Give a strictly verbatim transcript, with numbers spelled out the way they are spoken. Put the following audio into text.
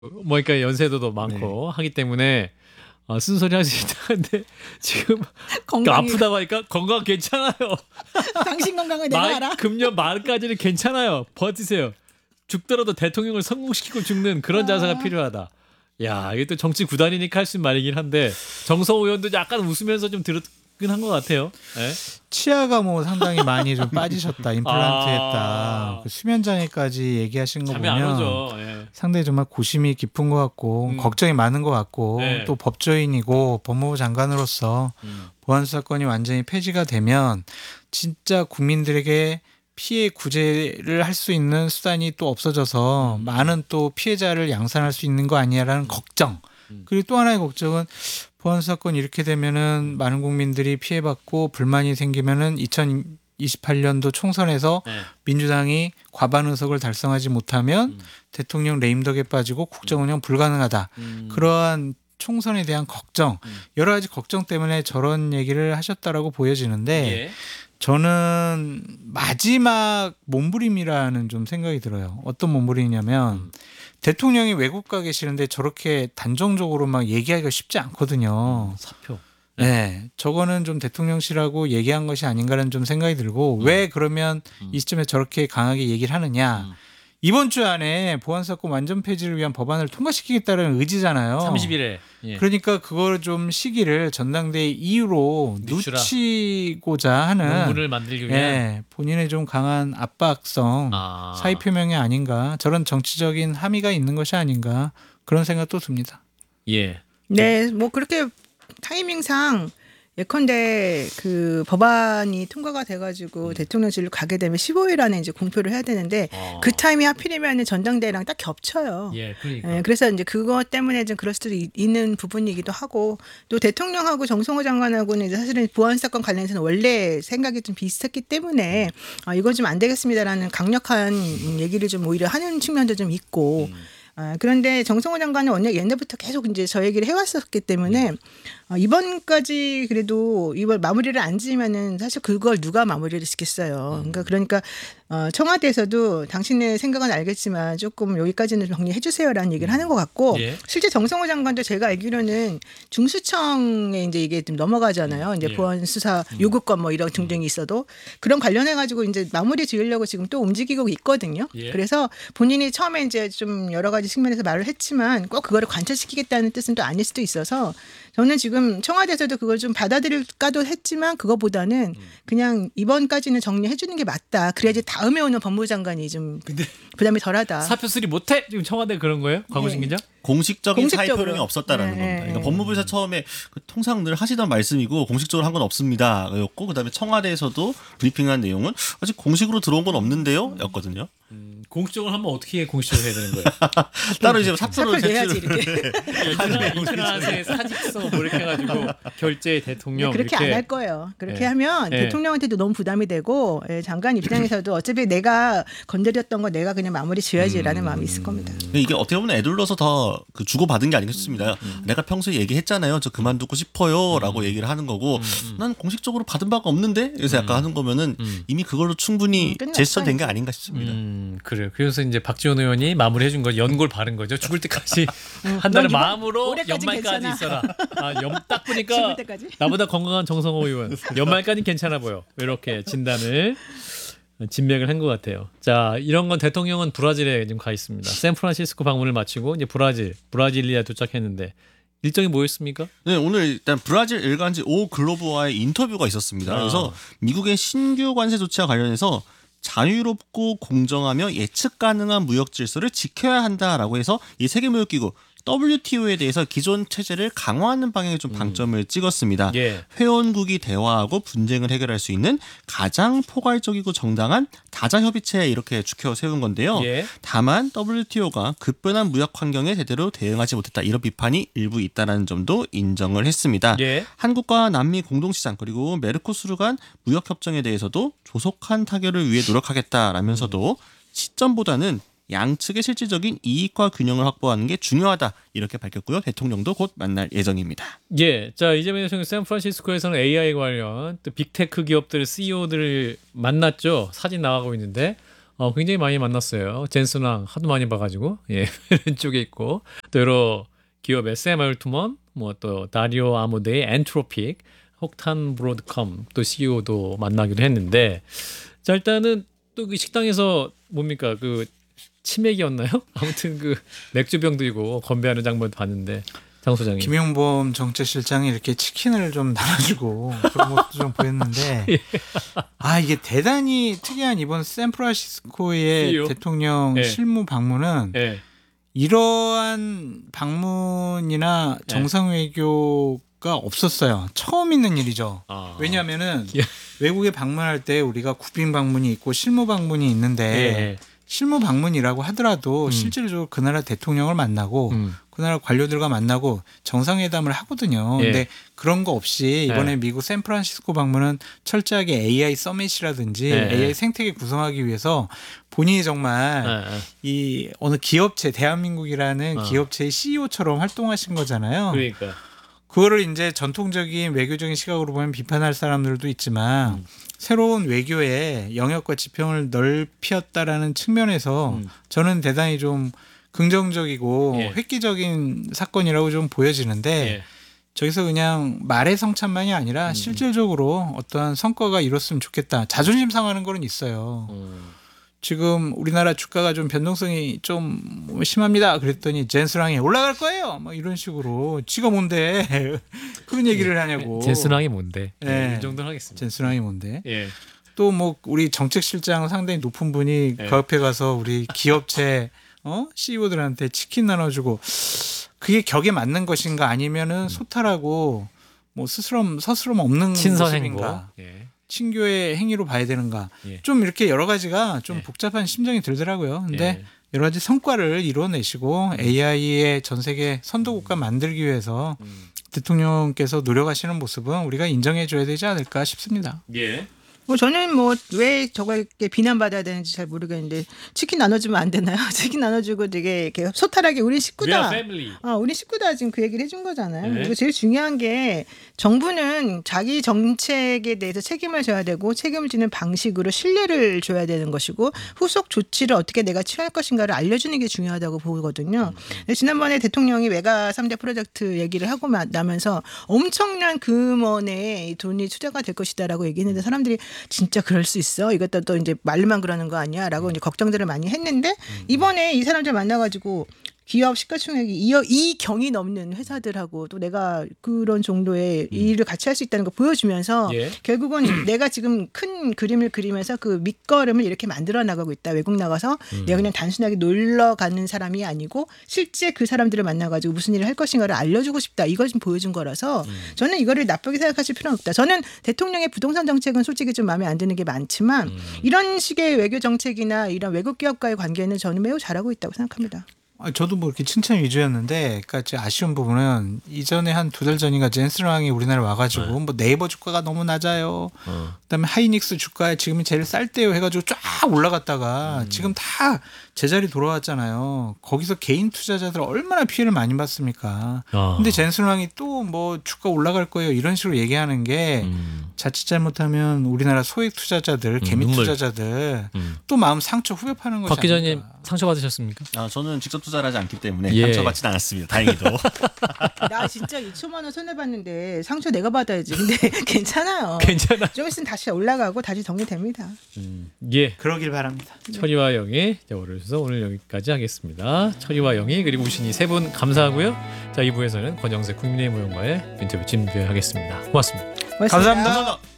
뭐 그러니까 연세도 많고 네. 하기 때문에 어, 쓴소리 할 수 있다는데 지금 건강이 아프다고 하니까 건강 괜찮아요. 당신 건강을 내가 말, 알아. 금년 말까지는 괜찮아요. 버티세요. 죽더라도 대통령을 성공시키고 죽는 그런 자세가 아. 필요하다. 야, 이게 또 정치 구단이니까 할 수 있는 말이긴 한데 정성호 의원도 약간 웃으면서 좀 들었긴 한 것 같아요. 네? 치아가 뭐 상당히 많이 좀 빠지셨다, 임플란트 아. 했다, 그 수면 장애까지 얘기하신 거 잠이 안 보면 오죠. 예. 상당히 정말 고심이 깊은 것 같고 음. 걱정이 많은 것 같고 네. 또 법조인이고 법무부 장관으로서 음. 보안수사권이 완전히 폐지가 되면 진짜 국민들에게 피해 구제를 할 수 있는 수단이 또 없어져서 음. 많은 또 피해자를 양산할 수 있는 거 아니냐라는 걱정. 음. 그리고 또 하나의 걱정은 보안수사권 이렇게 되면은 많은 국민들이 피해받고 불만이 생기면은 이천이십팔 년도 총선에서 네. 민주당이 과반 의석을 달성하지 못하면 음. 대통령 레임덕에 빠지고 국정 운영 불가능하다. 음. 그러한 총선에 대한 걱정, 음. 여러 가지 걱정 때문에 저런 얘기를 하셨다라고 보여지는데 예. 저는 마지막 몸부림이라는 좀 생각이 들어요. 어떤 몸부림이냐면 음. 대통령이 외국 가 계시는데 저렇게 단정적으로 막 얘기하기가 쉽지 않거든요. 사표. 네, 저거는 좀 대통령실하고 얘기한 것이 아닌가라는 좀 생각이 들고 음. 왜 그러면 음. 이 시점에 저렇게 강하게 얘기를 하느냐. 음. 이번 주 안에 보안사건 완전 폐지를 위한 법안을 통과시키겠다는 의지잖아요. 삼십 일에. 예. 그러니까 그걸 좀 시기를 전당대회 이후로 늦추라. 늦추고자 하는 논문을 만들기 위한. 예, 본인의 좀 강한 압박성 아. 사의 표명이 아닌가, 저런 정치적인 함의가 있는 것이 아닌가, 그런 생각도 듭니다. 예. 네, 뭐 그렇게 타이밍상 예컨대 그 법안이 통과가 돼가지고 음. 대통령실로 가게 되면 십오 일 안에 이제 공표를 해야 되는데 어. 그 타임이 하필이면 전당대회랑 딱 겹쳐요. 예, 그러니까. 예, 그래서 이제 그것 때문에 좀 그럴 수도 있- 있는 부분이기도 하고 또 대통령하고 정성호 장관하고는 이제 사실은 보안 사건 관련해서는 원래 생각이 좀 비슷했기 때문에 아, 이건 좀 안 되겠습니다라는 강력한 얘기를 좀 오히려 하는 측면도 좀 있고. 음. 아, 그런데 정성호 장관은 원래 옛날부터 계속 이제 저 얘기를 해왔었기 때문에 어, 이번까지 그래도 이번 마무리를 안 지으면은 사실 그걸 누가 마무리를 시켰어요. 그러니까 그러니까 어, 청와대에서도 당신의 생각은 알겠지만 조금 여기까지는 정리해 주세요라는 얘기를 하는 것 같고 예. 실제 정성호 장관도 제가 알기로는 중수청에 이제 이게 좀 넘어가잖아요. 이제 예. 보안 수사 요구권 뭐 이런 등등이 있어도 그런 관련해 가지고 이제 마무리 지으려고 지금 또 움직이고 있거든요. 예. 그래서 본인이 처음에 이제 좀 여러 가지 측면에서 말을 했지만 꼭 그거를 관철시키겠다는 뜻은 또 아닐 수도 있어서 저는 지금 청와대에서도 그걸 좀 받아들일까도 했지만 그거보다는 그냥 이번까지는 정리해 주는 게 맞다. 그래야지 다음에 오는 법무부 장관이 좀 근데 부담이 덜하다. 사표 수리 못해? 지금 청와대 그런 거예요? 과거신 네. 기자? 공식적인 사의 공식적으로. 표명이 없었다라는 네, 겁니다. 네, 그러니까 네. 법무부에서 처음에 그 통상 늘 하시던 말씀이고 공식적으로 한 건 없습니다였고 그다음에 청와대에서도 브리핑한 내용은 아직 공식으로 들어온 건 없는데요였거든요. 음, 공식적으로 하면 어떻게 공식적으로 해야 되는 거예요? 따로 이제 사표를 사표 내야지 제출 이렇게. 인터넷에 사직서 뭐 이렇게 해가지고 결제 대통령 그렇게 이렇게 안 할 거예요. 그렇게 네. 하면 네. 대통령한테도 너무 부담이 되고 예, 장관 입장에서도 어차피 내가 건드렸던 거 내가 그냥 마무리 지어야지라는 마음이 있을 겁니다. 근데 이게 어떻게 보면 애둘러서 더 그 주고받은 게 아닌가 싶습니다. 내가 평소에 얘기했잖아요. 저 그만두고 싶어요라고 얘기를 하는 거고 난 공식적으로 받은 바가 없는데 그래서 약간 하는 거면은 이미 그걸로 충분히 음, 끝났다, 제스처 된 게 이제. 아닌가 싶습니다. 음, 그래요. 그래서 이제 박지원 의원이 마무리해 준 거 연골 바른 거죠. 죽을 때까지 한다는 넌 이번 마음으로 올해까지 연말까지 괜찮아. 있어라. 아, 연, 딱 보니까 죽을 때까지. 나보다 건강한 정성호 의원 연말까지 괜찮아 보여. 이렇게 진단을 진맥을 한 것 같아요. 자, 이런 건 대통령은 브라질에 지금 가 있습니다. 샌프란시스코 방문을 마치고 이제 브라질, 브라질리아 도착했는데 일정이 뭐였습니까? 네, 오늘 일단 브라질 일간지 오 글로브와의 인터뷰가 있었습니다. 아. 그래서 미국의 신규 관세 조치와 관련해서 자유롭고 공정하며 예측 가능한 무역 질서를 지켜야 한다라고 해서 이 세계무역기구 더블유티오에 대해서 기존 체제를 강화하는 방향에 좀 방점을 찍었습니다. 예. 회원국이 대화하고 분쟁을 해결할 수 있는 가장 포괄적이고 정당한 다자협의체 이렇게 주켜 세운 건데요. 예. 다만 더블유티오가 급변한 무역 환경에 제대로 대응하지 못했다 이런 비판이 일부 있다는 점도 인정을 했습니다. 예. 한국과 남미 공동시장 그리고 메르코스루 간 무역 협정에 대해서도 조속한 타결을 위해 노력하겠다라면서도 시점보다는 양측의 실질적인 이익과 균형을 확보하는 게 중요하다 이렇게 밝혔고요. 대통령도 곧 만날 예정입니다. 예, 자 이재명 대통령 샌프란시스코에서는 에이아이 관련 또 빅테크 기업들 씨이오들을 만났죠. 사진 나가고 있는데 어, 굉장히 많이 만났어요. 젠슨왕 하도 많이 봐가지고 예 이런 쪽에 있고 또 여러 기업의 샘 알트먼, 뭐 또 다리오 아모데이, 엔트로픽, 혹탄 브로드컴 또 씨이오도 만나기도 했는데 자 일단은 또 그 식당에서 뭡니까 그 치맥이었나요? 아무튼 그 맥주병 들고 건배하는 장면도 봤는데 장 소장님. 김용범 정책실장이 이렇게 치킨을 좀 나눠주고 그런 것도 좀 보였는데 예. 아 이게 대단히 특이한 이번 샌프란시스코의 씨이오? 대통령 예. 실무 방문은 예. 이러한 방문이나 예. 정상 외교가 없었어요. 처음 있는 일이죠. 아. 왜냐하면은 예. 외국에 방문할 때 우리가 국빈 방문이 있고 실무 방문이 있는데 예. 실무 방문이라고 하더라도 음. 실질적으로 그 나라 대통령을 만나고 음. 그 나라 관료들과 만나고 정상회담을 하거든요. 예. 근데 그런 거 없이 이번에 예. 미국 샌프란시스코 방문은 철저하게 에이아이 서밋이라든지 예. 에이아이 생태계 구성하기 위해서 본인이 정말 예. 예. 이 어느 기업체 대한민국이라는 어. 기업체의 씨이오처럼 활동하신 거잖아요. 그러니까. 그거를 이제 전통적인 외교적인 시각으로 보면 비판할 사람들도 있지만 음. 새로운 외교의 영역과 지평을 넓히었다라는 측면에서 음. 저는 대단히 좀 긍정적이고 예. 획기적인 사건이라고 좀 보여지는데 예. 저기서 그냥 말의 성찬만이 아니라 음. 실질적으로 어떠한 성과가 이뤘으면 좋겠다. 자존심 상하는 거는 있어요. 음. 지금 우리나라 주가가 좀 변동성이 좀 심합니다. 그랬더니 젠스랑이 올라갈 거예요. 뭐 이런 식으로 지가 뭔데 그런 얘기를 하냐고. 젠슨왕이 뭔데? 예. 예. 이 정도는 하겠습니다. 젠스랑이 뭔데? 예. 또 뭐 우리 정책실장 상당히 높은 분이 예. 그 옆에 가서 우리 기업체 어? 씨이오들한테 치킨 나눠주고 그게 격에 맞는 것인가 아니면은 소탈하고 뭐 스스럼 서스럼 없는 친선행보. 모습인가? 예. 친교의 행위로 봐야 되는가? 예. 좀 이렇게 여러 가지가 좀 예. 복잡한 심정이 들더라고요. 근데 예. 여러 가지 성과를 이뤄내시고 에이아이의 전 세계 선도국가 만들기 위해서 음. 대통령께서 노력하시는 모습은 우리가 인정해 줘야 되지 않을까 싶습니다. 예. 뭐 저는 뭐 왜 저걸 이렇게 비난받아야 되는지 잘 모르겠는데 치킨 나눠주면 안 되나요? 치킨 나눠주고 되게 이렇게 소탈하게 우리 We are 식구다. family. 아, 우리 식구다 지금 그 얘기를 해준 거잖아요. 네. 그리고 제일 중요한 게 정부는 자기 정책에 대해서 책임을 져야 되고 책임을 지는 방식으로 신뢰를 줘야 되는 것이고 후속 조치를 어떻게 내가 취할 것인가를 알려주는 게 중요하다고 보거든요. 근데 지난번에 대통령이 외가 삼 대 프로젝트 얘기를 하고 마- 나면서 엄청난 금원의 돈이 투자가 될 것이다라고 얘기했는데 사람들이 진짜 그럴 수 있어? 이것도 또 이제 말만 그러는 거 아니야? 라고 이제 걱정들을 많이 했는데 이번에 이 사람들 만나가지고 기업 시가총액이 이 경이 넘는 회사들하고 또 내가 그런 정도의 일을 같이 할 수 있다는 거 보여주면서 예. 결국은 내가 지금 큰 그림을 그리면서 그 밑거름을 이렇게 만들어 나가고 있다. 외국 나가서 내가 그냥 단순하게 놀러 가는 사람이 아니고 실제 그 사람들을 만나가지고 무슨 일을 할 것인가를 알려주고 싶다. 이걸 좀 보여준 거라서 저는 이거를 나쁘게 생각하실 필요는 없다. 저는 대통령의 부동산 정책은 솔직히 좀 마음에 안 드는 게 많지만 이런 식의 외교 정책이나 이런 외국 기업과의 관계는 저는 매우 잘하고 있다고 생각합니다. 아, 저도 뭐 이렇게 칭찬 위주였는데, 그러니까 제 아쉬운 부분은 이전에 한 두 달 전인가 젠스랑이 우리나라에 와가지고 네. 뭐 네이버 주가가 너무 낮아요. 어. 그다음에 하이닉스 주가에 지금이 제일 쌀 때요 해가지고 쫙 올라갔다가 음. 지금 다 제자리 돌아왔잖아요. 거기서 개인 투자자들 얼마나 피해를 많이 봤습니까? 아. 근데 젠스랑이 또 뭐 주가 올라갈 거예요 이런 식으로 얘기하는 게 음. 자칫 잘못하면 우리나라 소액 투자자들, 개미 눈물. 투자자들 음. 또 마음 상처 후벼 파는 것이 박 기자님 아닐까. 상처 받으셨습니까? 아, 저는 직접 투자를 하지 않기 때문에 예. 상처받지는 않았습니다. 다행히도. 나 진짜 이천만 원 손해봤는데 상처 내가 받아야지. 근데 괜찮아요. 괜찮아. 좀 있으면 다시 올라가고 다시 정리됩니다. 예. 그러길 바랍니다. 철이와 영희 자, 오늘서 오늘 여기까지 하겠습니다. 철이와 영희 그리고 우신이 세 분 감사하고요. 자, 이 부에서는 권영세 국민의힘 의원과의 인터뷰 준비하겠습니다. 고맙습니다. 고맙습니다. 감사합니다. 감사합니다.